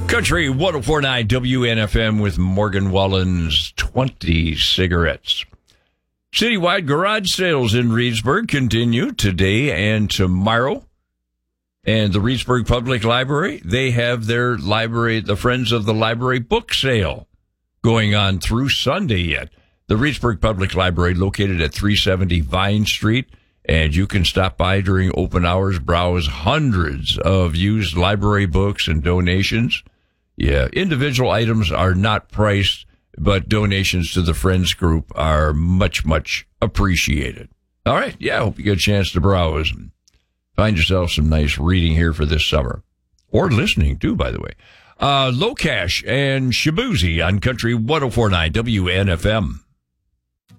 Country 104.9 WNFM with Morgan Wallen's 20 cigarettes. Citywide garage sales in Reedsburg continue today and tomorrow. And the Reedsburg Public Library, they have their library, the Friends of the Library book sale going on through Sunday yet. The Reedsburg Public Library located at 370 Vine Street. And you can stop by during open hours, browse hundreds of used library books and donations. Yeah, individual items are not priced, but donations to the Friends group are much, much appreciated. All right, yeah, I hope you get a chance to browse and find yourself some nice reading here for this summer. Or listening, too, by the way. Low Cash and Shabuzi on Country 104.9 WNFM.